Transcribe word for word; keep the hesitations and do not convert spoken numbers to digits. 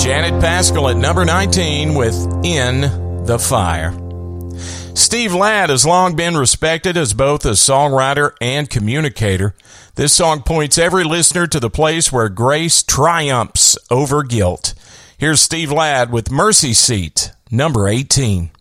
Janet Paschal at number nineteen with In the Fire. Steve Ladd has long been respected as both a songwriter and communicator. This song points every listener to the place where grace triumphs over guilt. Here's Steve Ladd with Mercy Seat, number eighteen.